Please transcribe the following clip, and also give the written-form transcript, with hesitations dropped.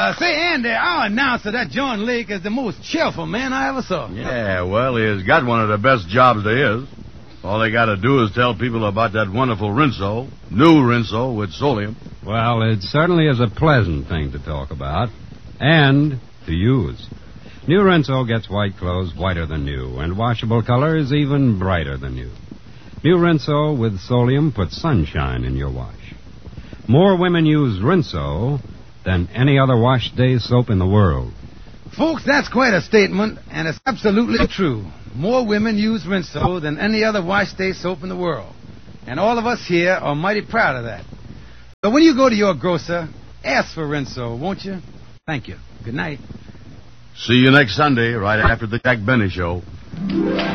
Say, Andy, our announcer, that John Lake, is the most cheerful man I ever saw. Yeah, well, he's got one of the best jobs there is. All they got to do is tell people about that wonderful Rinso, new Rinso with Solium. Well, it certainly is a pleasant thing to talk about and to use. New Rinso gets white clothes whiter than new, and washable colors even brighter than new. New Rinso with Solium puts sunshine in your wash. More women use Rinso than any other wash day soap in the world. Folks, that's quite a statement, and it's absolutely true. More women use Rinso than any other wash day soap in the world. And all of us here are mighty proud of that. But when you go to your grocer, ask for Rinso, won't you? Thank you. Good night. See you next Sunday, right after the Jack Benny Show.